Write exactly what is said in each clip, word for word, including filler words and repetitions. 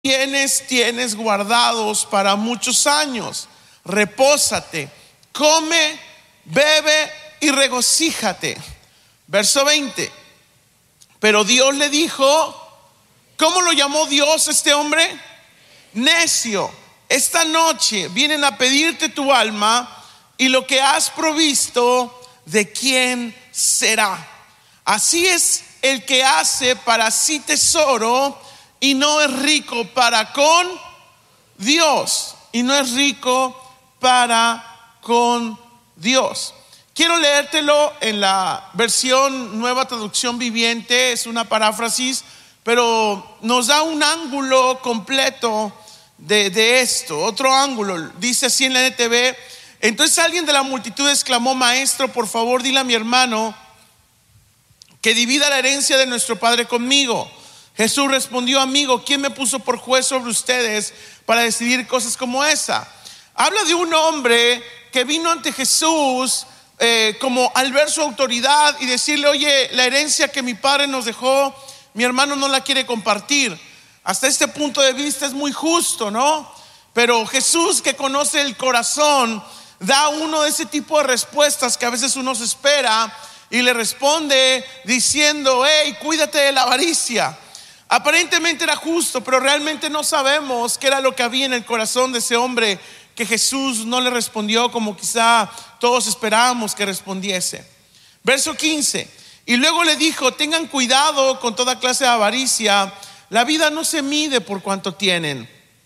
bienes tienes guardados para muchos años. Repósate, come, bebe y regocíjate. Verso veinte. Pero Dios le dijo, ¿cómo lo llamó Dios a este hombre? Necio, esta noche vienen a pedirte tu alma, y lo que has provisto, ¿de quién será? Así es el que hace para sí tesoro y no es rico para con Dios. Y no es rico para con Dios. Quiero leértelo en la versión Nueva Traducción Viviente. Es una paráfrasis, pero nos da un ángulo completo de, de esto. Otro ángulo, dice así en la N T V. Entonces alguien de la multitud exclamó: Maestro, por favor dile a mi hermano que divida la herencia de nuestro padre conmigo. Jesús respondió: amigo, ¿quién me puso por juez sobre ustedes para decidir cosas como esa? Habla de un hombre que vino ante Jesús eh, como al ver su autoridad y decirle: oye, la herencia que mi padre nos dejó, mi hermano no la quiere compartir. Hasta este punto de vista es muy justo, ¿no? Pero Jesús, que conoce el corazón, da uno de ese tipo de respuestas que a veces uno se espera, y le responde diciendo: hey, cuídate de la avaricia. Aparentemente era justo, pero realmente no sabemos qué era lo que había en el corazón de ese hombre, que Jesús no le respondió como quizá todos esperábamos que respondiese. Verso quince. Y luego le dijo: tengan cuidado con toda clase de avaricia, la vida no se mide por cuanto tienen.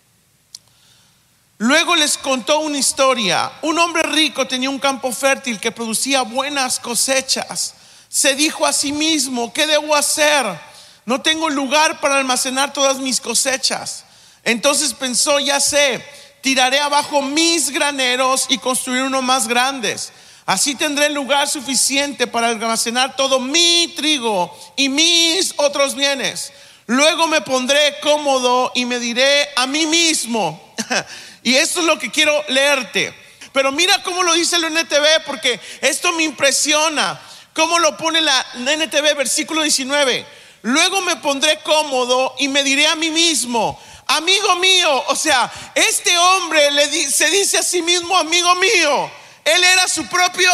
Luego les contó una historia. Un hombre rico tenía un campo fértil que producía buenas cosechas. Se dijo a sí mismo: ¿qué debo hacer? No tengo lugar para almacenar todas mis cosechas. Entonces pensó: ya sé, tiraré abajo mis graneros y construiré unos más grandes. Así tendré lugar suficiente para almacenar todo mi trigo y mis otros bienes. Luego me pondré cómodo y me diré a mí mismo. Y esto es lo que quiero leerte. Pero mira cómo lo dice la N T V, porque esto me impresiona. Cómo lo pone la N T V, versículo diecinueve. Luego me pondré cómodo y me diré a mí mismo: amigo mío. O sea, este hombre le di, se dice a sí mismo: amigo mío. Él era su propio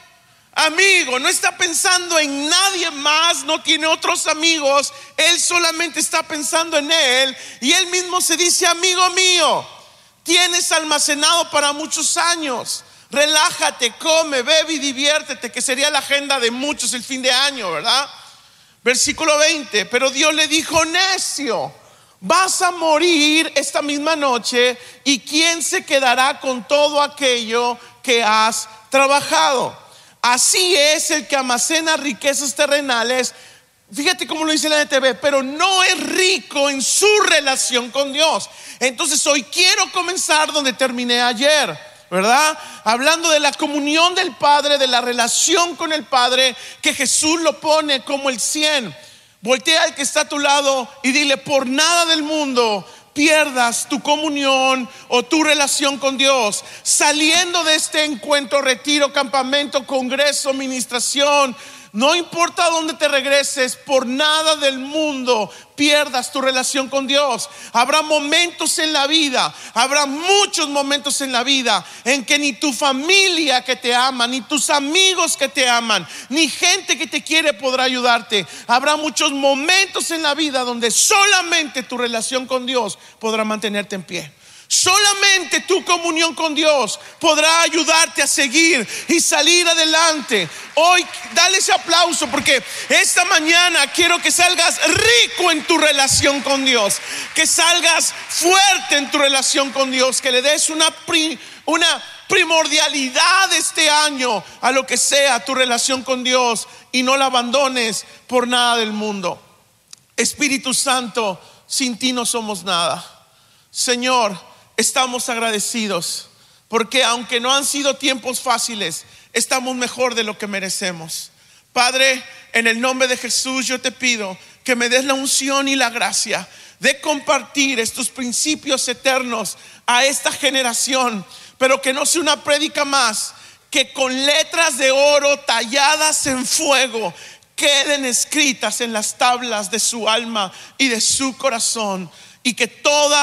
amigo. No está pensando en nadie más, no tiene otros amigos. Él solamente está pensando en él. Y él mismo se dice: amigo mío, tienes almacenado para muchos años. Relájate, come, bebe y diviértete, que sería la agenda de muchos el fin de año, ¿verdad? Versículo veinte. Pero Dios le dijo: necio, vas a morir esta misma noche, y ¿quién se quedará con todo aquello que has trabajado? Así es el que almacena riquezas terrenales. Fíjate cómo lo dice la N T V, pero no es rico en su relación con Dios. Entonces hoy quiero comenzar donde terminé ayer, ¿verdad? Hablando de la comunión del Padre, de la relación con el Padre, que Jesús lo pone como el cien. Voltea al que está a tu lado y dile: por nada del mundo pierdas tu comunión o tu relación con Dios. Saliendo de este encuentro, retiro, campamento, congreso, ministración, no importa dónde te regreses, por nada del mundo pierdas tu relación con Dios. Habrá momentos en la vida, habrá muchos momentos en la vida en que ni tu familia que te ama, ni tus amigos que te aman, ni gente que te quiere podrá ayudarte. Habrá muchos momentos en la vida donde solamente tu relación con Dios podrá mantenerte en pie. Solamente tu comunión con Dios podrá ayudarte a seguir y salir adelante. Hoy dale ese aplauso, porque esta mañana quiero que salgas rico en tu relación con Dios, que salgas fuerte en tu relación con Dios, que le des una, pri, una primordialidad este año a lo que sea tu relación con Dios, y no la abandones por nada del mundo. Espíritu Santo, sin ti no somos nada. Señor, estamos agradecidos porque aunque no han sido tiempos fáciles, estamos mejor de lo que merecemos. Padre, en el nombre de Jesús yo te pido que me des la unción y la gracia de compartir estos principios eternos a esta generación, pero que no sea una prédica más, que con letras de oro talladas en fuego queden escritas en las tablas de su alma y de su corazón. y que toda